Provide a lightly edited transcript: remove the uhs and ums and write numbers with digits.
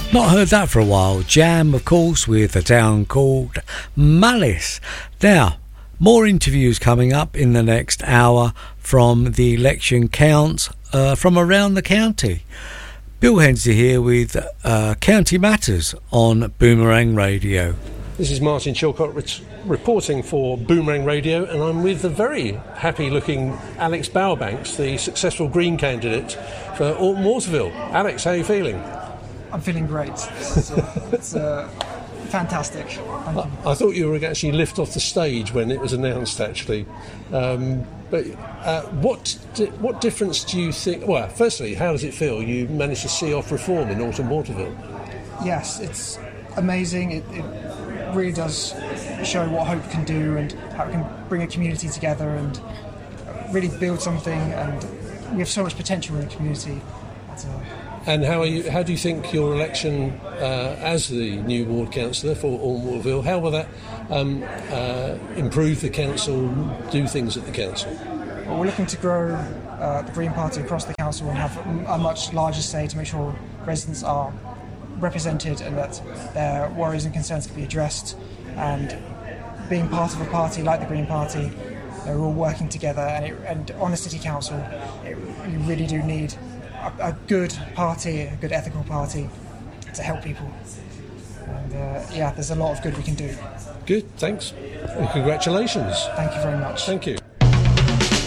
Not heard that for a while. Jam, of course, with a town called Malice. Now, more interviews coming up in the next hour from the election counts from around the county. Bill Hensley here with County Matters on Boomerang Radio. This is Martin Chilcott reporting for Boomerang Radio, and I'm with the very happy-looking Alex Bowerbanks, the successful Green candidate for Alton Waterville. Alex, how are you feeling? I'm feeling great. It's fantastic. Thank you. I thought you were actually lift off the stage when it was announced, actually. But what difference do you think... Well, firstly, how does it feel? You managed to see off reform in Alton Waterville. Yes, it's amazing. It really does show what hope can do and how it can bring a community together and really build something. And we have so much potential in the community. And how do you think your election as the new ward councillor for Alton Waterville, how will that improve the council, do things at the council? Well, we're looking to grow the Green Party across the council and have a much larger say to make sure residents are represented and that their worries and concerns can be addressed. And being part of a party like the Green Party, we're all working together, and on a city council, you really do need a good party, a good ethical party to help people. And there's a lot of good we can do. Good, thanks. And congratulations. Thank you very much. Thank you.